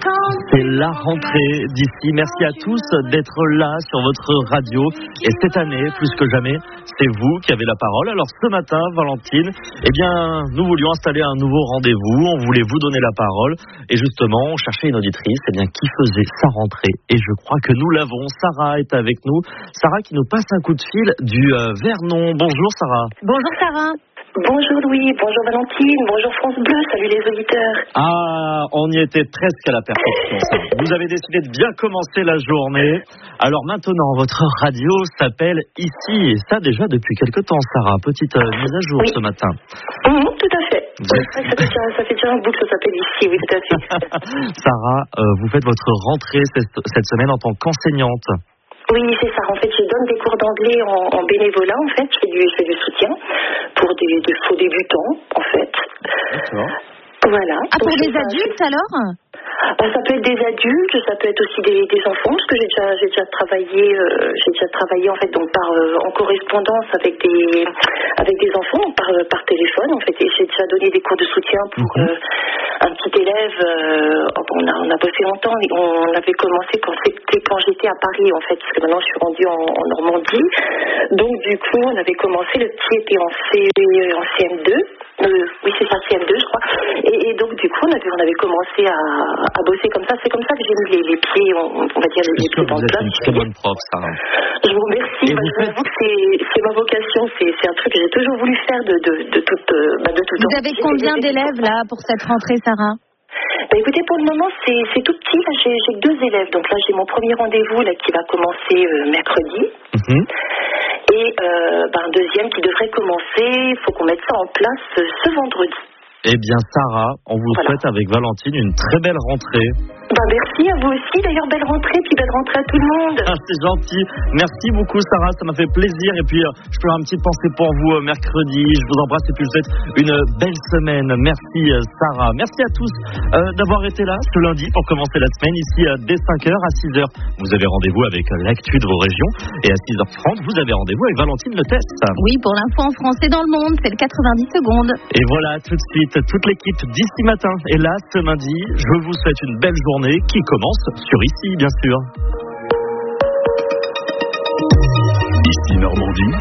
C'est la rentrée d'ici. Merci à tous d'être là sur votre radio. Et cette année, plus que jamais, c'est vous qui avez la parole. Alors ce matin, Valentine, nous voulions installer un nouveau rendez-vous. On voulait vous donner la parole. Et justement, on cherchait une auditrice qui faisait sa rentrée. Et je crois que nous l'avons. Sarah est avec nous. Sarah qui nous passe un coup de fil du Vernon. Bonjour Sarah. Bonjour Sarah. Bonjour Louis, bonjour Valentine, bonjour France Bleu, salut les auditeurs. Ah, on y était presque à la perfection. Vous avez décidé de bien commencer la journée. Alors maintenant, votre radio s'appelle Ici, et ça déjà depuis quelque temps, Sarah. Petite mise à jour ce matin. Tout à fait. Ça fait déjà un bout que ça s'appelle Ici, oui, tout à fait. Sarah, vous faites votre rentrée cette semaine en tant qu'enseignante. Oui, c'est ça. En fait, je donne des cours d'anglais en bénévolat. En fait, je fais du soutien pour des faux débutants, en fait. D'accord. Voilà. Ah, pour des adultes alors ? Ça peut être des adultes, ça peut être aussi des enfants, parce que j'ai déjà travaillé en fait donc en correspondance avec des enfants par téléphone en fait, et j'ai déjà donné des cours de soutien pour un petit élève. On a bossé longtemps, on avait commencé quand j'étais à Paris en fait, parce que maintenant je suis rendue en Normandie. Donc du coup on avait commencé, le petit était en CM2. Oui, c'est ça, CM2 je crois. Et donc du coup on avait commencé à bosser comme ça. C'est comme ça que j'ai mis les pieds, on va dire les pieds dans le plat. Vous êtes une très bonne prof, Sarah. Je vous remercie. Je vous avoue que c'est ma vocation. C'est un truc que j'ai toujours voulu faire de tout temps. Vous avez combien d'élèves là pour cette rentrée, Sarah ? Écoutez, pour le moment, c'est tout petit. Là, j'ai 2 élèves. Donc là, j'ai mon premier rendez-vous là qui va commencer mercredi. Et un deuxième qui devrait commencer. Il faut qu'on mette ça en place ce vendredi. Eh bien, Sarah, on vous souhaite avec Valentine une très belle rentrée. Merci à vous aussi. D'ailleurs, belle rentrée, puis belle rentrée à tout le monde. Ah, c'est gentil. Merci beaucoup, Sarah. Ça m'a fait plaisir. Et puis, je peux avoir une petite pensée pour vous mercredi. Je vous embrasse et puis je vous souhaite une belle semaine. Merci, Sarah. Merci à tous d'avoir été là ce lundi pour commencer la semaine. Ici, dès 5h à 6h, vous avez rendez-vous avec l'actu de vos régions. Et à 6h30, vous avez rendez-vous avec Valentine Le Test. Oui, pour l'info en français dans le monde, c'est le 90 secondes. Et voilà, tout de suite, toute l'équipe d'ici matin est là ce lundi. Je vous souhaite une belle journée qui commence sur Ici, bien sûr. Ici Normandie.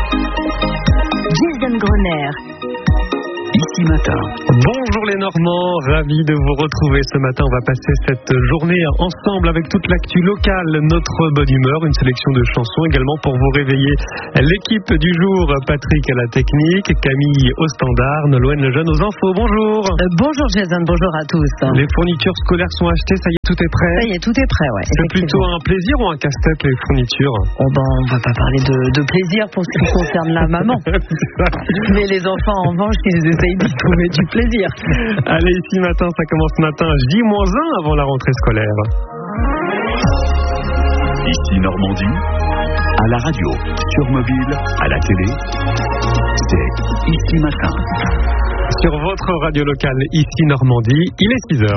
Jason Grenier. Ici matin. Bonjour les Normands, ravi de vous retrouver ce matin. On va passer cette journée ensemble avec toute l'actu locale, notre bonne humeur, une sélection de chansons également pour vous réveiller. L'équipe du jour, Patrick à la technique, Camille au standard, Nolwenn Lejeune aux infos. Bonjour. Bonjour Jason, bonjour à tous. Les fournitures scolaires sont achetées, ça y est, tout est prêt. Ça y est, tout est prêt, ouais. C'est plutôt un plaisir ou un casse-tête les fournitures? On va pas parler de plaisir pour ce qui concerne la maman. Mais les enfants en revanche, ils essayent d'y trouver du plaisir. Allez, ici matin, ça commence ce matin J-1 avant la rentrée scolaire. Ici Normandie, à la radio, sur mobile, à la télé, c'est Ici matin. Sur votre radio locale, ici Normandie, il est 6h.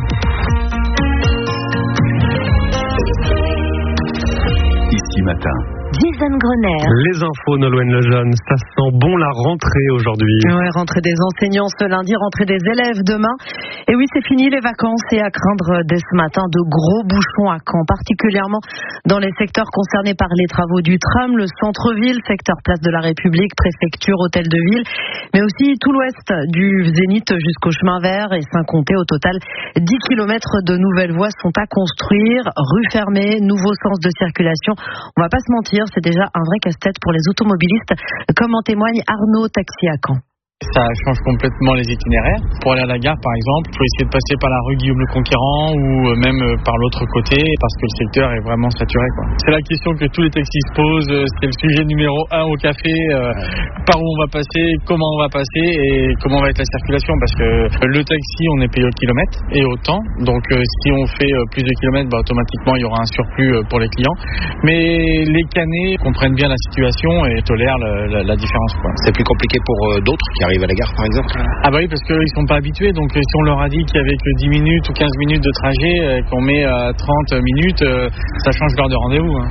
Ici matin. Jason Grenier. Les infos, Nolwenn Lejeune, ça sent bon la rentrée aujourd'hui. Ouais, rentrée des enseignants ce lundi, rentrée des élèves demain. Et oui, c'est fini les vacances et à craindre dès ce matin de gros bouchons à Caen, particulièrement dans les secteurs concernés par les travaux du tram, le centre-ville, secteur Place de la République, préfecture, hôtel de ville, mais aussi tout l'ouest du Zénith jusqu'au chemin vert et sans compter au total 10 km de nouvelles voies sont à construire, rues fermées, nouveaux sens de circulation. On va pas se mentir, c'est déjà un vrai casse-tête pour les automobilistes, comme en témoigne Arnaud, taxi à Caen. Ça change complètement les itinéraires. Pour aller à la gare, par exemple, il faut essayer de passer par la rue Guillaume le Conquérant ou même par l'autre côté parce que le secteur est vraiment saturé, quoi. C'est la question que tous les taxis se posent. C'est le sujet numéro 1 au café. Par où on va passer, comment on va passer et comment va être la circulation. Parce que le taxi, on est payé au kilomètre et au temps. Donc si on fait plus de kilomètres, automatiquement, il y aura un surplus pour les clients. Mais les canets comprennent bien la situation et tolèrent la différence, quoi. C'est plus compliqué pour d'autres qui arrivent à la gare, par exemple? Ah bah oui, parce qu'ils sont pas habitués. Donc si on leur a dit qu'il y avait que 10 minutes ou 15 minutes de trajet, qu'on met à 30 minutes, ça change l'heure de rendez-vous, hein.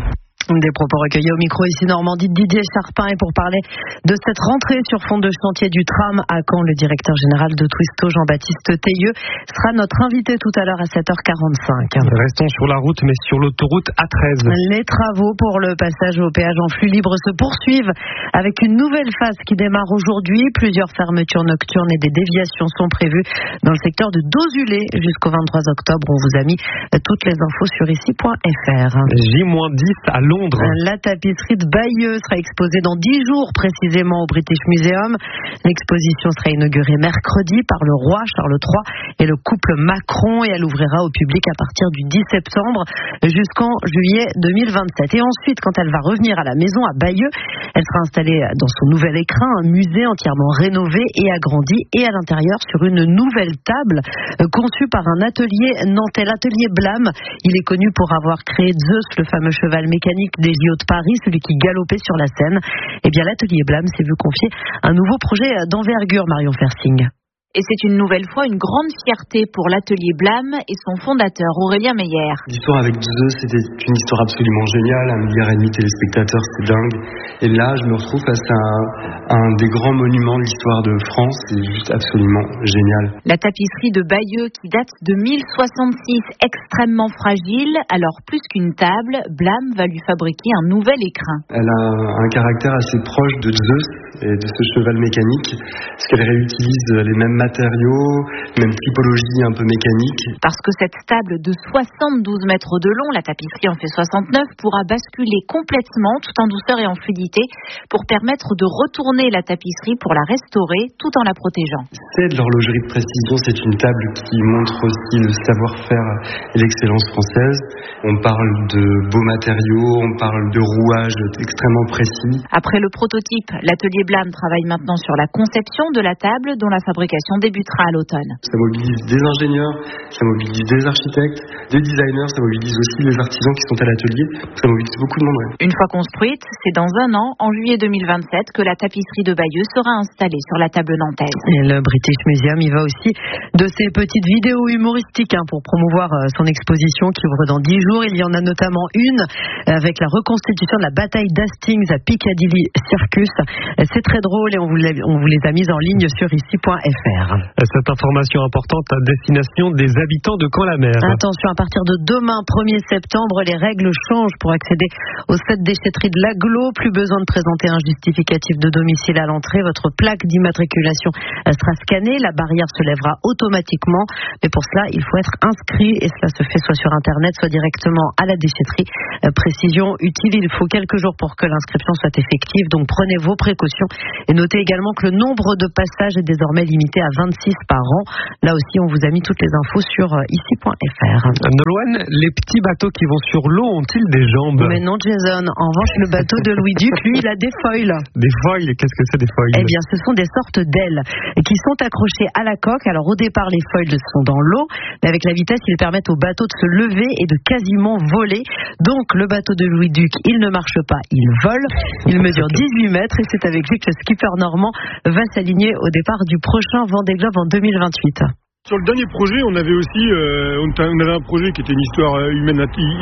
Des propos recueillis au micro ici Normandie de Didier Charpin. Et pour parler de cette rentrée sur fond de chantier du tram à Caen, le directeur général de Twisto, Jean-Baptiste Teilleux, sera notre invité tout à l'heure à 7h45. Restons sur la route, mais sur l'autoroute A13. Les travaux pour le passage au péage en flux libre se poursuivent avec une nouvelle phase qui démarre aujourd'hui. Plusieurs fermetures nocturnes et des déviations sont prévues dans le secteur de Dozulé jusqu'au 23 octobre. On vous a mis toutes les infos sur ici.fr. J-10 à Londres. La tapisserie de Bayeux sera exposée dans 10 jours précisément au British Museum. L'exposition sera inaugurée mercredi par le roi Charles III et le couple Macron et elle ouvrira au public à partir du 10 septembre jusqu'en juillet 2027. Et ensuite, quand elle va revenir à la maison à Bayeux, elle sera installée dans son nouvel écrin, un musée entièrement rénové et agrandi et à l'intérieur sur une nouvelle table conçue par un atelier nantais, l'atelier Blam. Il est connu pour avoir créé Zeus, le fameux cheval mécanique des JO de Paris, celui qui galopait sur la scène. Eh bien, l'atelier Blam s'est vu confier un nouveau projet d'envergure, Marion Fersing. Et c'est une nouvelle fois une grande fierté pour l'atelier Blam et son fondateur Aurélien Meyer. L'histoire avec Zeus, c'était une histoire absolument géniale, 1,5 milliard de téléspectateurs, c'est dingue. Et là, je me retrouve face à un des grands monuments de l'histoire de France, c'est juste absolument génial. La tapisserie de Bayeux qui date de 1066, extrêmement fragile, alors plus qu'une table, Blam va lui fabriquer un nouvel écrin. Elle a un caractère assez proche de Zeus et de ce cheval mécanique, parce qu'elle réutilise les mêmes matériaux, même typologie un peu mécanique. Parce que cette table de 72 mètres de long, la tapisserie en fait 69, pourra basculer complètement, tout en douceur et en fluidité, pour permettre de retourner la tapisserie pour la restaurer, tout en la protégeant. C'est de l'horlogerie de précision, c'est une table qui montre aussi le savoir-faire et l'excellence française. On parle de beaux matériaux, on parle de rouages extrêmement précis. Après le prototype, l'atelier Blam travaille maintenant sur la conception de la table, dont la fabrication débutera à l'automne. Ça mobilise des ingénieurs, ça mobilise des architectes, des designers, ça mobilise aussi les artisans qui sont à l'atelier, ça mobilise beaucoup de monde. Ouais. Une fois construite, c'est dans un an, en juillet 2027, que la tapisserie de Bayeux sera installée sur la table nantaise. Et le British Museum, il va aussi de ces petites vidéos humoristiques pour promouvoir son exposition qui ouvre dans 10 jours. Il y en a notamment une avec la reconstitution de la bataille d'Hastings à Piccadilly Circus. C'est très drôle et on vous les a mises en ligne sur ici.fr. Cette information importante à destination des habitants de Caen-la-Mer. Attention, à partir de demain, 1er septembre, les règles changent pour accéder aux 7 déchetteries de l'Agglo. Plus besoin de présenter un justificatif de domicile à l'entrée. Votre plaque d'immatriculation sera scannée. La barrière se lèvera automatiquement. Mais pour cela, il faut être inscrit et cela se fait soit sur Internet, soit directement à la déchetterie. Précision utile, il faut quelques jours pour que l'inscription soit effective. Donc prenez vos précautions et notez également que le nombre de passages est désormais limité à 26 par an. Là aussi, on vous a mis toutes les infos sur ici.fr. Nolwenn, les petits bateaux qui vont sur l'eau ont-ils des jambes? Mais non, Jason. En revanche, le bateau de Louis Duc, lui, il a des foils. Des foils? Qu'est-ce que c'est des foils? Eh bien, ce sont des sortes d'ailes qui sont accrochées à la coque. Alors, au départ, les foils sont dans l'eau, mais avec la vitesse, ils permettent au bateau de se lever et de quasiment voler. Donc, le bateau de Louis Duc, il ne marche pas, il vole. Il mesure 18 mètres et c'est avec lui que le skipper normand va s'aligner au départ du prochain Vendée Globe en 2028. Sur le dernier projet, on avait aussi on avait un projet qui était une histoire humaine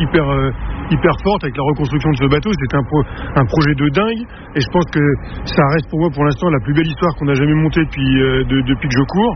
hyper forte avec la reconstruction de ce bateau. C'était un projet de dingue et je pense que ça reste pour moi pour l'instant la plus belle histoire qu'on a jamais montée depuis que je cours.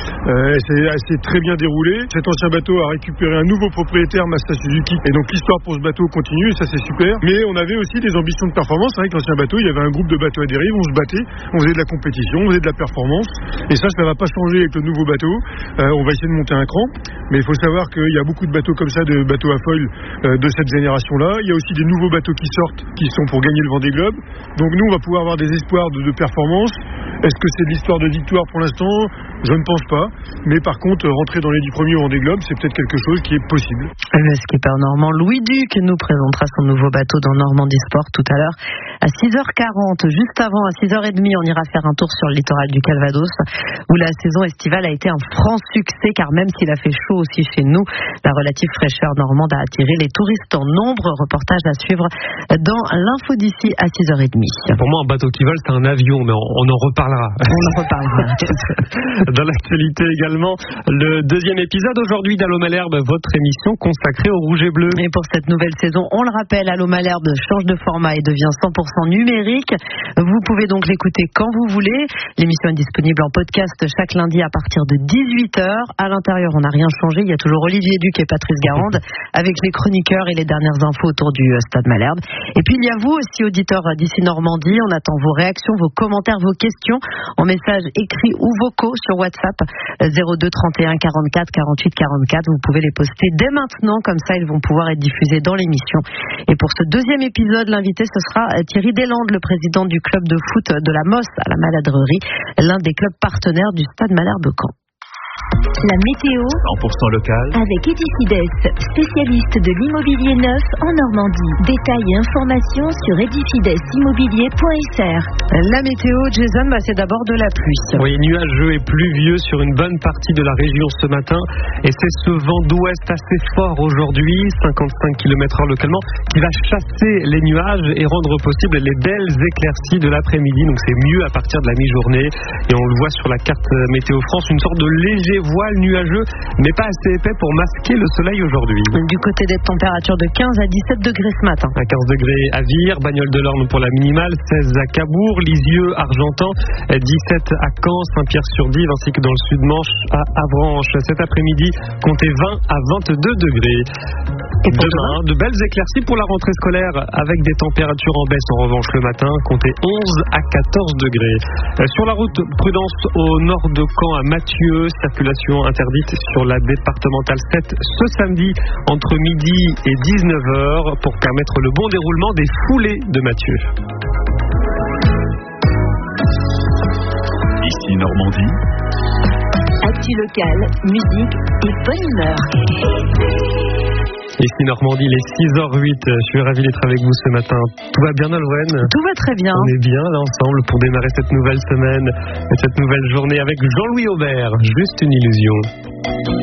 C'est très bien déroulé. Cet ancien bateau a récupéré un nouveau propriétaire, Masta Suzuki, et donc l'histoire pour ce bateau continue et ça c'est super. Mais on avait aussi des ambitions de performance. C'est vrai que l'ancien bateau, il y avait un groupe de bateaux à dérive, on se battait, on faisait de la compétition, on faisait de la performance et ça va pas changer avec le nouveau bateau. On va essayer de monter un cran, mais il faut savoir qu'il y a beaucoup de bateaux comme ça, de bateaux à foil de cette génération-là. Il y a aussi des nouveaux bateaux qui sortent, qui sont pour gagner le Vendée Globe. Donc nous, on va pouvoir avoir des espoirs de performance. Est-ce que c'est de l'histoire de victoire pour l'instant? Je ne pense pas. Mais par contre, rentrer dans les 10 premiers au Vendée Globe, c'est peut-être quelque chose qui est possible. Le skipper normand Louis Duc nous présentera son nouveau bateau dans Normandie Sport tout à l'heure à 6h40. Juste avant, à 6h30, on ira faire un tour sur le littoral du Calvados où la saison estivale a été un franc succès car même s'il a fait chaud aussi chez nous, la relative fraîcheur normande a attiré les touristes en nombre. Reportage à suivre dans l'info d'ici à 6h30. Pour moi, un bateau qui vole, c'est un avion, mais on en reparle reparlera. On en reparlera. Dans l'actualité également, le deuxième épisode aujourd'hui d'Allô Malherbe, votre émission consacrée au rouge et bleu. Et pour cette nouvelle saison, on le rappelle, Allô Malherbe change de format et devient 100% numérique. Vous pouvez donc l'écouter quand vous voulez. L'émission est disponible en podcast chaque lundi à partir de 18h. À l'intérieur, on n'a rien changé. Il y a toujours Olivier Duc et Patrice Garande avec les chroniqueurs et les dernières infos autour du Stade Malherbe. Et puis il y a vous aussi, auditeurs d'ici Normandie. On attend vos réactions, vos commentaires, vos questions en messages écrits ou vocaux sur WhatsApp 02 31 44 48 44. Vous pouvez les poster dès maintenant, comme ça ils vont pouvoir être diffusés dans l'émission. Et pour ce deuxième épisode, l'invité ce sera Thierry Deslandes, le président du club de foot de la Mosse à la Maladrerie, l'un des clubs partenaires du Stade Malherbe-Caen. La météo 100% local avec Edifides, spécialiste de l'immobilier neuf en Normandie. Détails et informations sur edifidesimmobilier.fr. La météo, Jason, c'est d'abord de la pluie. Oui, nuageux et pluvieux sur une bonne partie de la région ce matin. Et c'est ce vent d'ouest assez fort aujourd'hui, 55 km/h localement, qui va chasser les nuages et rendre possible les belles éclaircies de l'après-midi. Donc c'est mieux à partir de la mi-journée. Et on le voit sur la carte Météo France, une sorte de léger voile nuageux, mais pas assez épais pour masquer le soleil aujourd'hui. Du côté des températures de 15 à 17 degrés ce matin. À 15 degrés à Vire, Bagnoles-de-l'Orne pour la minimale, 16 à Cabourg, Lisieux, Argentan, 17 à Caen, Saint-Pierre-sur-Dive, ainsi que dans le sud-Manche à Avranches. Cet après-midi, comptez 20 à 22 degrés. Et demain, de belles éclaircies pour la rentrée scolaire avec des températures en baisse en revanche le matin, comptez 11 à 14 degrés. Sur la route, prudence au nord de Caen à Mathieu, circulation interdite sur la départementale 7 ce samedi entre midi et 19h pour permettre le bon déroulement des foulées de Mathieu. Ici Normandie. Actu locale, musique et bonne humeur. Ici Normandie, il est 6h08. Je suis ravi d'être avec vous ce matin. Tout va bien, Nolwenn ? Tout va très bien. On est bien là ensemble pour démarrer cette nouvelle semaine et cette nouvelle journée avec Jean-Louis Aubert. Juste une illusion.